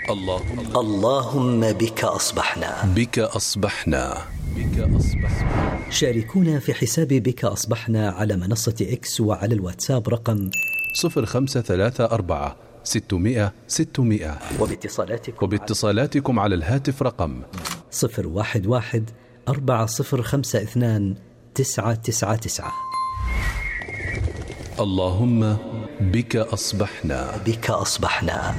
اللهم بك أصبحنا. بك أصبحنا. شاركونا في حساب بك أصبحنا على منصة إكس وعلى الواتساب رقم 0534 600 600 وباتصالاتكم على الهاتف رقم 011 4052 999. اللهم بك أصبحنا. بك أصبحنا.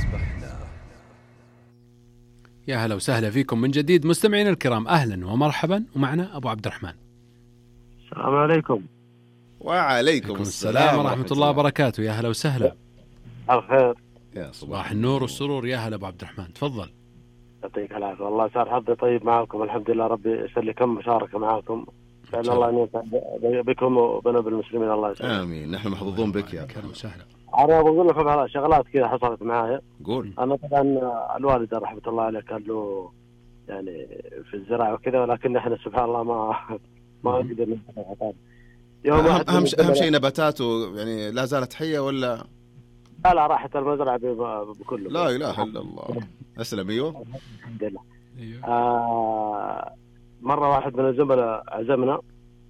يا هلا وسهلا فيكم من جديد مستمعينا الكرام، أهلا ومرحبا. ومعنا أبو عبد الرحمن. السلام عليكم. وعليكم السلام ورحمة الله وبركاته. يا هلا وسهلا. الخير. يا صباح النور والسرور. يا هلا أبو عبد الرحمن، تفضل. يعطيك العافية. والله صار حظي طيب معكم، الحمد لله. ربي يسر لي كم مشاركة معكم، فإن الله أن ينفع بكم وبنا بالمسلمين. الله يسلمك. آمين. نحن محظوظون بك يا أهلا وسهلا. أنا بقول لكم على شغلات كذا حصلت معايا. قول. أنا طبعا الوالد رحمة الله عليه كان له يعني في الزراعة وكذا، ولكن احنا سبحان الله ما نقدر نفعل. يوم أهم شيء نباتاته يعني لا زالت حية ولا؟ لا راحت المزرعة بكله. لا إله إلا الله. أسلم. أيوه الحمد لله. مرة واحد من الزملاء عزمنا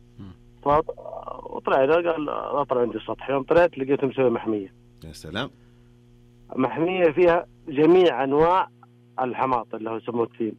وطلعنا، قال اطلع عندي السطح. يوم طلعت لقيته مسوي محمية. يا سلام. محمية فيها جميع أنواع الحماط اللي هو يسموه التين،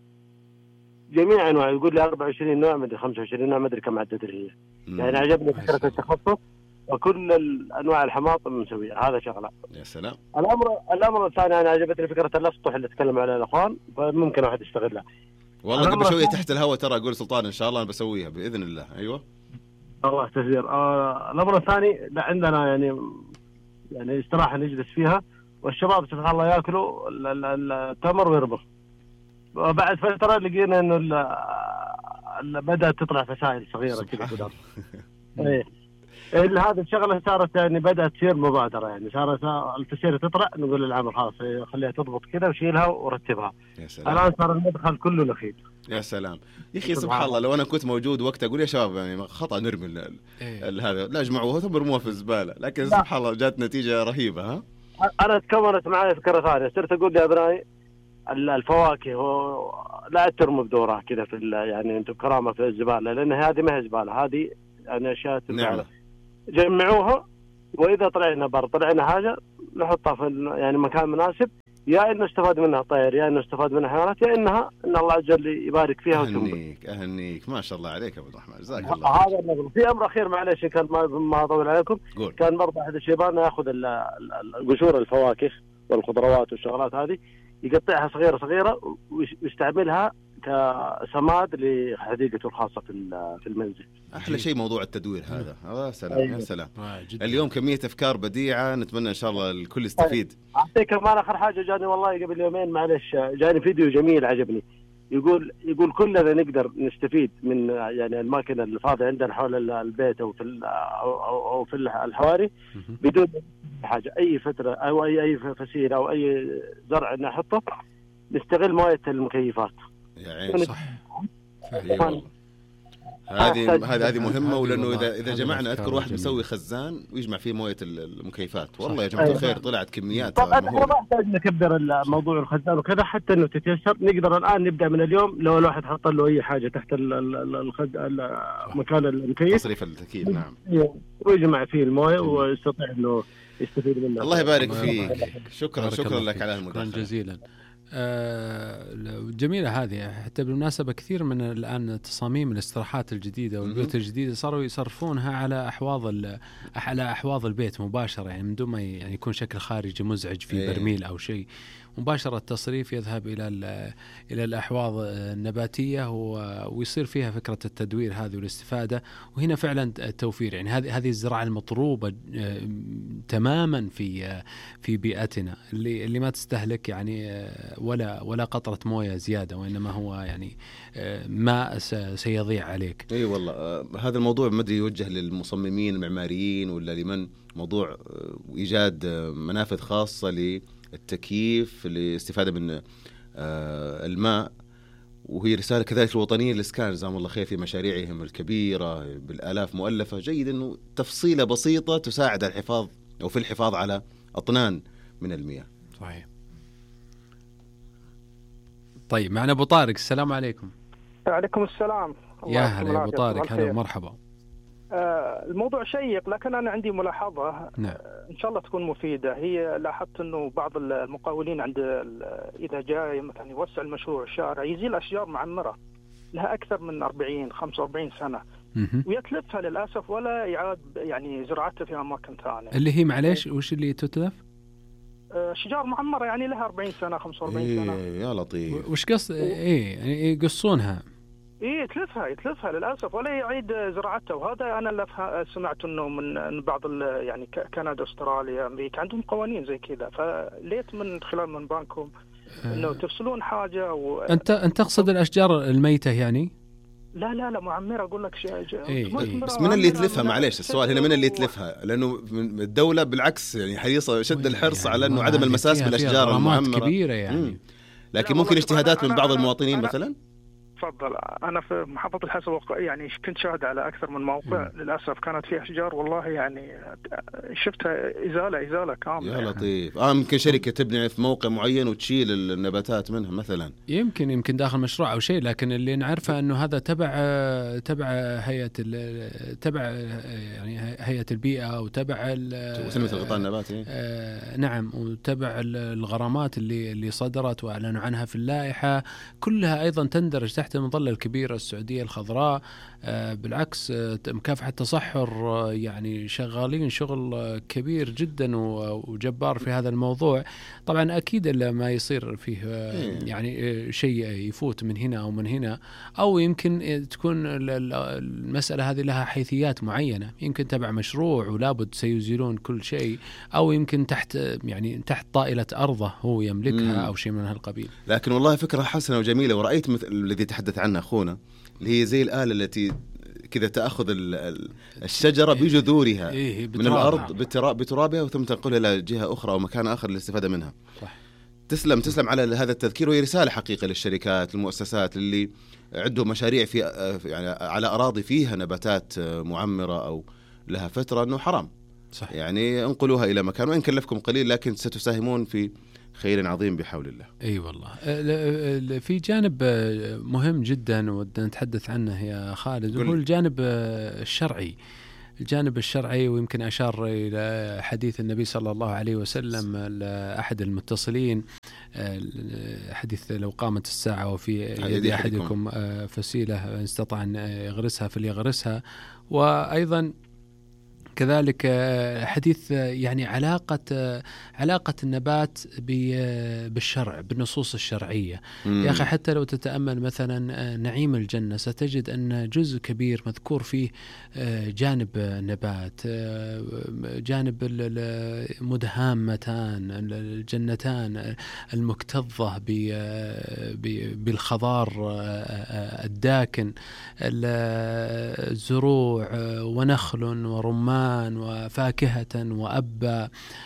جميع أنواع. يقول لي 24 نوع، مدري 25 نوع، مدري كم عدد هي. يعني عجبني فكرة التخصص وكل أنواع الحماط مسويها. هذا شغلة. يا سلام. الأمر الثاني، أنا عجبتني فكرة الأسطح اللي تكلم عليها الأخوان، فممكن واحد يستغلها. والله قبل شوية تحت الهواء ترى أقول سلطان إن شاء الله أنا بسويها بإذن الله. أيوة الله تسير. الأمر الثاني، عندنا يعني استراحة نجلس فيها، والشباب سبحان الله يأكلوا التمر ويربوا. وبعد فترة لقينا إنه بدأت تطلع فسائل صغيرة كذا. إيه هذه الشغلة صارت يعني بدأت تصير مبادرة، يعني صارت الفسيلة تطلع نقول للعمل خلاص خليها تضبط كذا وشيلها ورتبها. الآن صار المدخل كله نخيل. يا سلام يا أخي سبحان الله. لو أنا كنت موجود وقت أقول يا شباب يعني خطأ نرمي هذا، لا اجمعوها ثم ارموها في الزبالة، لكن سبحان الله جات نتيجة رهيبة. ها أنا تكونت معي فكرة ثانية، صرت أقول يا أبنائي الفواكه لا ترموا بدورها كذا في يعني أنتم كرامة في الزبالة، لأن هذه ما هي زبالة، هذه يعني أشياء نعمة. جمعوها، وإذا طلعنا حاجة نحطها في يعني مكان مناسب، يا إنه استفاد منها طير، يا إنه استفاد منها حيوانات، يا إنها إن الله عز وجل يبارك فيها. أهنيك ما شاء الله عليك أبو الرحمن، جزاك الله. هذا النظر. في أمر أخير معلش كان ما أطول عليكم. قول. كان برضه أحد الشيبان يأخذ قشور الفواكه والخضروات والشغلات هذه، يقطعها صغيرة ويستعملها كسماد لحديقته الخاصة في المنزل. أحلى شيء موضوع التدوير هذا. سلام. يا سلام. اليوم كمية أفكار بديعة، نتمنى إن شاء الله الكل يستفيد. أعطيك كمان آخر حاجة جاني والله قبل يومين، معلش جاني فيديو جميل عجبني. يقول كلنا نقدر نستفيد من يعني الماكينة اللي فاضية عندنا حول البيت أو في الحواري بدون حاجة، أي فترة أو أي فسيلة أو أي زرع نحطه، نستغل موية المكيفات. يا عين صح. هذه مهمة، ولأنه إذا جمعنا أذكر واحد مسوي خزان ويجمع فيه موية المكيفات. والله يا جماعة الخير طلعت كميات. طبعا احنا ما نحتاج نكبر الموضوع الخزان وكذا، حتى إنه تتيسر. نقدر الآن نبدأ من اليوم، لو الواحد حط له أي حاجة تحت مكان المكيف، تصريف التكييف. نعم. ويجمع فيه الموية ويستطيع إنه يستفيد منه. الله يبارك فيك. شكرا لك على المداخلة. شكرا جزيلا. جميلة هذه. حتى بالمناسبة كثير من الآن تصاميم الاستراحات الجديدة والبيوت الجديدة صاروا يصرفونها على أحواض البيت مباشرة، يعني من دون ما يعني يكون شكل خارجي مزعج في برميل أو شيء. مباشرة التصريف يذهب إلى الأحواض النباتية ويصير فيها فكرة التدوير هذه والاستفادة. وهنا فعلا التوفير، يعني هذه الزراعة المطلوبة تماما في بيئتنا اللي ما تستهلك يعني ولا قطرة موية زيادة، وإنما هو يعني ماء سيضيع عليك. اي والله. هذا الموضوع ما ادري يوجه للمصممين المعماريين ولا لمن، موضوع إيجاد منافذ خاصة للتكييف للاستفادة من الماء. وهي رسالة كذلك الوطنية للإسكان جزاهم الله خير في مشاريعهم الكبيرة بالآلاف مؤلفة. جيد أنه تفصيلة بسيطة تساعد على الحفاظ أو في الحفاظ على أطنان من المياه. صحيح. طيب معنا أبو طارق، السلام عليكم. وعليكم السلام. يا هلا يا أبو طارق، هلا ومرحبا. الموضوع شيق، لكن أنا عندي ملاحظة. نعم. إن شاء الله تكون مفيدة. هي لاحظت أنه بعض المقاولين إذا جاء مثلا يوسع المشروع الشارع يزيل أشجار معمرة لها أكثر من 40-45 سنة ويتلفها للأسف ولا يعاد يعني زراعتها في أماكن ثانية. اللي هي معليش وش اللي تتلف؟ أشجار معمرة يعني لها 40 سنة 45 سنة. يا لطيف. وش قص يعني يقصونها؟ يتلفها للأسف ولا يعيد زراعتها. وهذا أنا اللي سمعت إنه من بعض يعني كندا أستراليا أمريكا عندهم قوانين زي كذا. فليت من خلال من بانكم إنه تفصلون حاجة أنت تقصد الأشجار الميتة يعني؟ لا معمرة أقول لك بس من اللي يتلفها؟ معليش السؤال هنا من اللي يتلفها؟ لأنه الدولة بالعكس يعني حريصة شد الحرص على أنه عدم المساس بالأشجار المعمرة كبيرة يعني. لكن ممكن اجتهادات من بعض المواطنين مثلا. تفضل. أنا في محافظة الحسا يعني كنت شاهد على أكثر من موقع للأسف كانت فيها أشجار والله يعني شفتها إزالة كاملة. يا لطيف. ممكن شركة تبني في موقع معين وتشيل النباتات منها مثلا. يمكن داخل مشروع أو شيء، لكن اللي نعرفه أنه هذا تبع هيئة البيئة وتبع وسلمة الغطاء النباتي. نعم، وتبع الغرامات اللي صدرت وأعلنوا عنها في اللائحة، كلها أيضا تندرج تحت المظلة الكبيرة السعودية الخضراء. بالعكس مكافحة التصحر يعني شغالين شغل كبير جدا وجبار في هذا الموضوع. طبعا أكيد إلا ما يصير فيه يعني شيء يفوت من هنا أو من هنا، أو يمكن تكون المسألة هذه لها حيثيات معينة، يمكن تبع مشروع ولابد سيزيلون كل شيء، أو يمكن تحت طائلة أرضه هو يملكها أو شيء من هالقبيل. لكن والله فكرة حسنة وجميلة. ورأيت مثل الذي تحدث عنه أخونا اللي هي زي الآلة التي كذا تأخذ الشجرة بجذورها من الأرض بترابها وثم تنقلها إلى جهة أخرى أو مكان آخر للاستفادة منها. صح. تسلم على هذا التذكير. وهي رسالة حقيقة للشركات المؤسسات اللي عندهم مشاريع في يعني على أراضي فيها نباتات معمرة أو لها فترة أنه حرام. صح. يعني انقلوها إلى مكان وإن كلفكم قليل لكن ستساهمون في خير عظيم بحول الله. اي والله. في جانب مهم جدا ودنا نتحدث عنه يا خالد، وهو الجانب الشرعي. الجانب الشرعي، ويمكن أشار إلى حديث النبي صلى الله عليه وسلم لأحد المتصلين، حديث لو قامت الساعة وفي يد أحدكم فسيلة إن استطاع أن يغرسها فليغرسها. وأيضا كذلك حديث يعني علاقة النبات بالشرع، بالنصوص الشرعية. يا أخي حتى لو تتأمل مثلا نعيم الجنة ستجد أن جزء كبير مذكور فيه جانب النبات، جانب المدهامتان الجنتان المكتظة بالخضار الداكن، الزروع ونخل ورمان وفاكهة وأبا.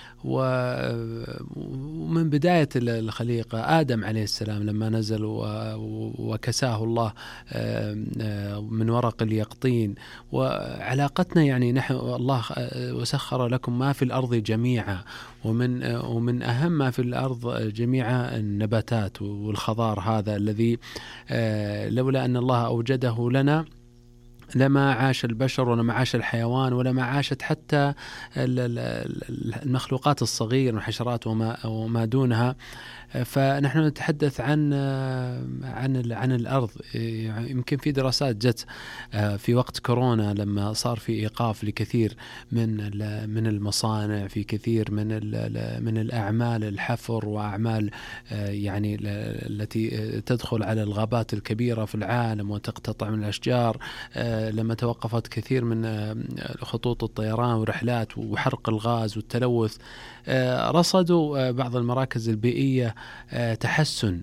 ومن بداية الخليقة آدم عليه السلام لما نزل وكساه الله من ورق اليقطين. وعلاقتنا يعني نحن الله وسخر لكم ما في الأرض جميعا، ومن أهم ما في الأرض جميعا النباتات والخضار هذا الذي لولا أن الله أوجده لنا لما عاش البشر ولما عاش الحيوان ولما عاشت حتى المخلوقات الصغيرة والحشرات وما دونها. فنحن نتحدث عن الأرض. يمكن في دراسات جت في وقت كورونا لما صار في إيقاف لكثير من المصانع، في كثير من الأعمال الحفر وأعمال يعني التي تدخل على الغابات الكبيرة في العالم وتقتطع من الأشجار، لما توقفت كثير من خطوط الطيران ورحلات وحرق الغاز والتلوث، رصدوا بعض المراكز البيئية تحسن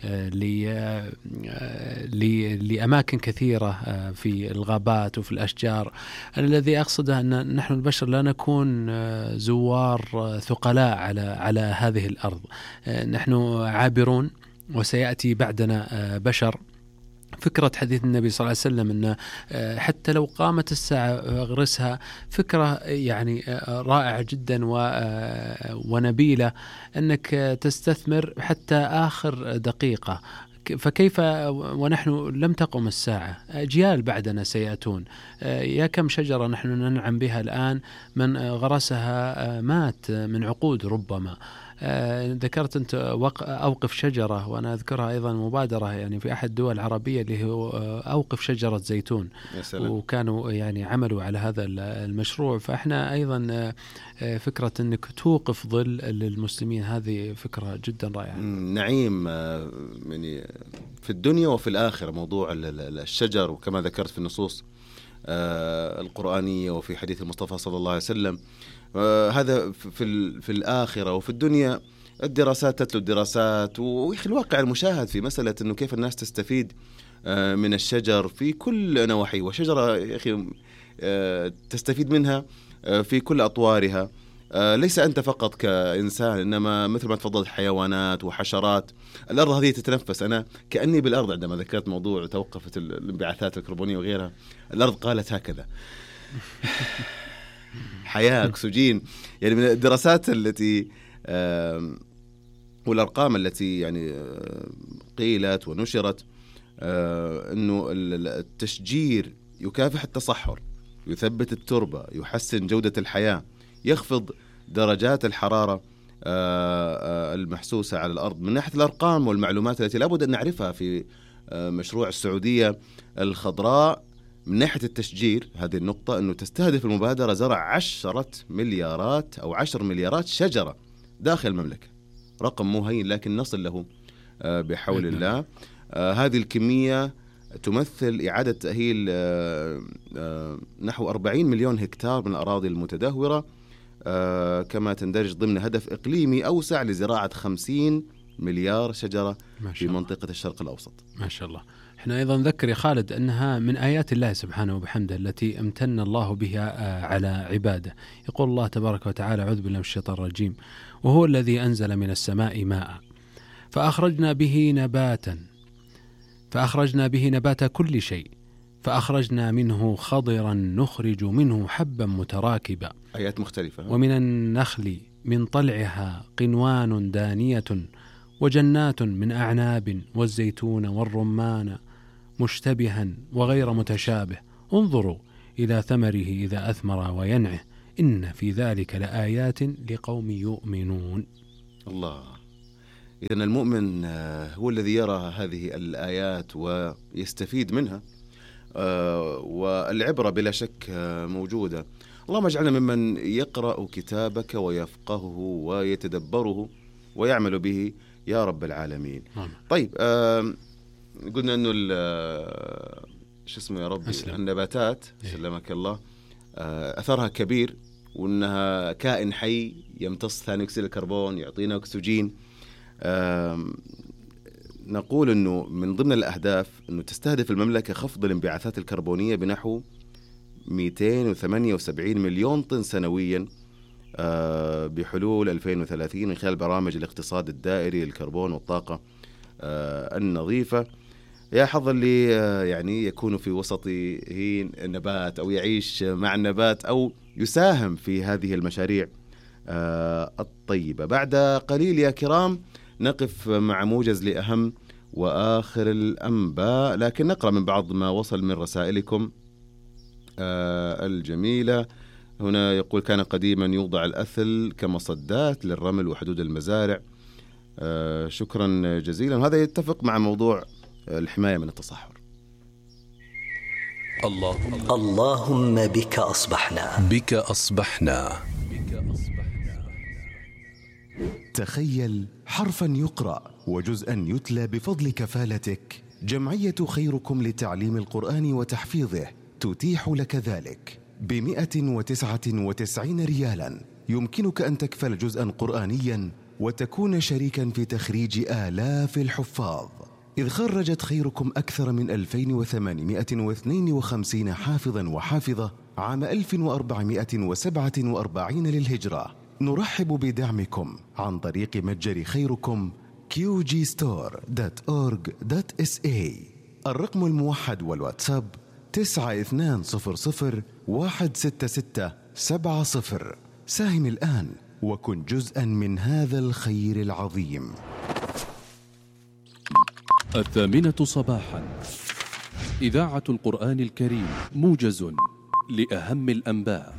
لأماكن كثيرة في الغابات وفي الأشجار. الذي أقصده أن نحن البشر لا نكون زوار ثقلاء على هذه الأرض، نحن عابرون وسيأتي بعدنا بشر. فكرة حديث النبي صلى الله عليه وسلم أن حتى لو قامت الساعة أغرسها، فكرة يعني رائعة جدا ونبيلة، أنك تستثمر حتى آخر دقيقة. فكيف ونحن لم تقم الساعة، أجيال بعدنا سيأتون. يا كم شجرة نحن ننعم بها الآن من غرسها مات من عقود ربما. ذكرت أنت أوقف شجرة، وأنا أذكرها أيضا مبادرة يعني في أحد الدول العربية اللي هو أوقف شجرة زيتون، وكانوا يعني عملوا على هذا المشروع. فإحنا أيضا فكرة أنك توقف ظل للمسلمين هذه فكرة جدا رائعة. نعيم يعني في الدنيا وفي الآخرة موضوع الشجر، وكما ذكرت في النصوص القرآنية وفي حديث المصطفى صلى الله عليه وسلم. هذا في الآخرة. وفي الدنيا الدراسات تتلو الدراسات، ويخي الواقع المشاهد في مسألة أنه كيف الناس تستفيد من الشجر في كل نواحي، وشجرة يا أخي تستفيد منها في كل أطوارها. ليس أنت فقط كإنسان، إنما مثل ما تفضلت حيوانات وحشرات. الأرض هذه تتنفس. أنا كأني بالأرض عندما ذكرت موضوع توقفت الانبعاثات الكربونية وغيرها. الأرض قالت هكذا حياة، أكسجين. يعني من الدراسات التي والأرقام التي يعني قيلت ونشرت أنه التشجير يكافح التصحر، يثبت التربة، يحسن جودة الحياة، يخفض درجات الحرارة المحسوسة على الأرض. من ناحية الأرقام والمعلومات التي لابد أن نعرفها في مشروع السعودية الخضراء، من ناحية التشجير هذه النقطة أنه تستهدف المبادرة زرع 10 مليارات أو 10 مليارات شجرة داخل المملكة. رقم مو هين، لكن نصل له بحول الله. هذه الكمية تمثل إعادة تأهيل نحو 40 مليون هكتار من الأراضي المتدهورة، كما تندرج ضمن هدف إقليمي أوسع لزراعة 50 مليار شجرة في منطقة الشرق الأوسط. ما شاء الله. احنا أيضا نذكر يا خالد أنها من آيات الله سبحانه وبحمده التي امتن الله بها على عباده. يقول الله تبارك وتعالى: أعوذ بالله من الشيطان الرجيم: وهو الذي أنزل من السماء ماء فأخرجنا به نبات كل شيء فأخرجنا منه خضرا نخرج منه حبا متراكبا. آيات مختلفة. ومن النخل من طلعها قنوان دانية وجنات من أعناب والزيتون والرمان مشتبها وغير متشابه انظروا إلى ثمره إذا أثمر وينعه إن في ذلك لآيات لقوم يؤمنون. الله. إذن المؤمن هو الذي يرى هذه الآيات ويستفيد منها، والعبرة بلا شك موجودة. اللهم اجعلنا ممن يقرأ كتابك ويفقهه ويتدبره ويعمل به يا رب العالمين. طيب، قلنا أنه شو اسمه يا رب النباتات سلمك الله أثرها كبير، وأنها كائن حي يمتص ثاني أكسيد الكربون، يعطينا أكسجين. نقول أنه من ضمن الأهداف أنه تستهدف المملكة خفض الانبعاثات الكربونية بنحو 278 مليون طن سنويا بحلول 2030 من خلال برامج الاقتصاد الدائري للكربون والطاقة النظيفة. يا حظ اللي يعني يكون في وسطه النبات أو يعيش مع النبات أو يساهم في هذه المشاريع الطيبة. بعد قليل يا كرام نقف مع موجز لأهم وآخر الأنباء، لكن نقرأ من بعض ما وصل من رسائلكم الجميلة. هنا يقول: كان قديما يوضع الأثل كمصدات للرمل وحدود المزارع. شكرا جزيلا. هذا يتفق مع موضوع الحماية من التصحر. اللهم بك أصبحنا. تخيل حرفا يقرأ وجزءا يتلى بفضل كفالتك. جمعية خيركم لتعليم القرآن وتحفيظه تتيح لك ذلك ب199 ريالا. يمكنك أن تكفل جزءا قرآنيا وتكون شريكا في تخريج آلاف الحفاظ، إذ خرجت خيركم أكثر من 2852 حافظا وحافظة عام 1447 للهجرة. نرحب بدعمكم عن طريق متجر خيركم qgstore.org.sa. الرقم الموحد والواتساب 9200166770. ساهم الآن وكن جزءا من هذا الخير العظيم. الثامنة صباحا، إذاعة القرآن الكريم، موجز لأهم الأنباء.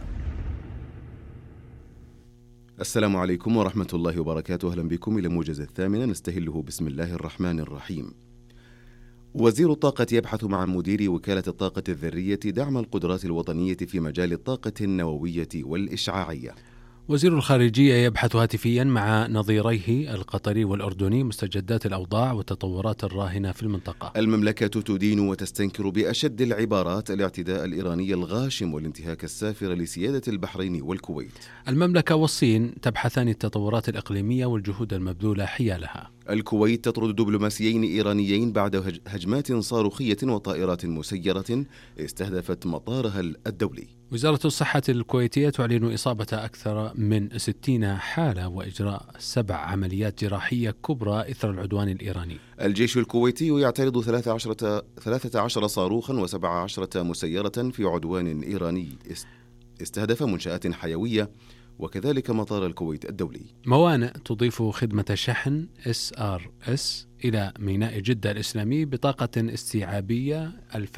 السلام عليكم ورحمة الله وبركاته. أهلا بكم إلى موجز الثامنة نستهله بسم الله الرحمن الرحيم. وزير الطاقة يبحث مع مدير وكالة الطاقة الذرية دعم القدرات الوطنية في مجال الطاقة النووية والإشعاعية. وزير الخارجية يبحث هاتفيا مع نظيريه القطري والأردني مستجدات الأوضاع والتطورات الراهنة في المنطقة. المملكة تدين وتستنكر بأشد العبارات الاعتداء الإيراني الغاشم والانتهاك السافر لسيادة البحرين والكويت. المملكة والصين تبحثان التطورات الإقليمية والجهود المبذولة حيالها. الكويت تطرد دبلوماسيين إيرانيين بعد هجمات صاروخية وطائرات مسيرة استهدفت مطارها الدولي. وزارة الصحة الكويتية تعلن إصابة أكثر من 60 حالة وإجراء 7 عمليات جراحية كبرى إثر العدوان الإيراني. الجيش الكويتي يعترض 13 صاروخا و17 مسيرة في عدوان إيراني استهدف منشآت حيوية وكذلك مطار الكويت الدولي. موانئ تضيف خدمة شحن SRS إلى ميناء جدة الإسلامي بطاقة استيعابية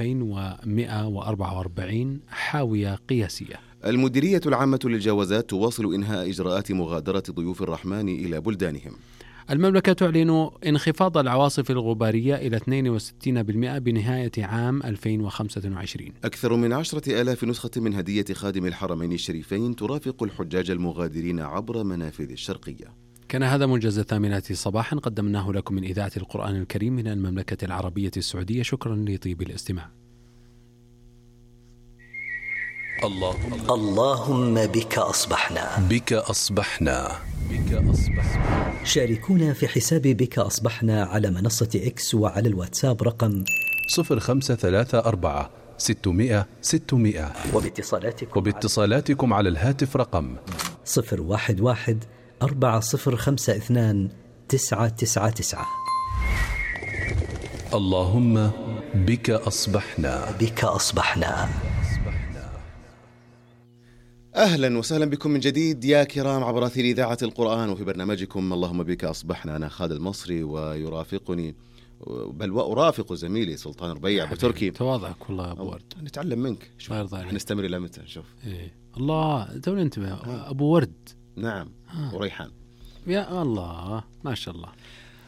2144 حاوية قياسية. المديرية العامة للجوازات تواصل إنهاء إجراءات مغادرة ضيوف الرحمن إلى بلدانهم. المملكة تعلن انخفاض العواصف الغبارية إلى 62% بنهاية عام 2025. أكثر من 10,000 نسخة من هدية خادم الحرمين الشريفين ترافق الحجاج المغادرين عبر منافذ الشرقية. كان هذا موجز الثامنة صباحا قدمناه لكم من إذاعة القرآن الكريم من المملكة العربية السعودية. شكرا لطيب الاستماع. اللهم بك أصبحنا. بك أصبحنا. بك أصبحنا. شاركونا في حساب بك أصبحنا على منصة إكس وعلى الواتساب رقم 0534 600 600 وباتصالاتكم على الهاتف رقم 011 4052 999. اللهم بك أصبحنا. بك أصبحنا. أهلا وسهلا بكم من جديد يا كرام عبر أثير إذاعة القرآن وفي برنامجكم اللهم بك أصبحنا. أنا خالد المصري ويرافقني بل وأرافق زميلي سلطان ربيع بتركي. تواضعك والله أبو ورد. نتعلم منك. نستمر إلى متى نشوف. الله تونا انتبه أبو ورد. نعم وريحان. يا الله ما شاء الله.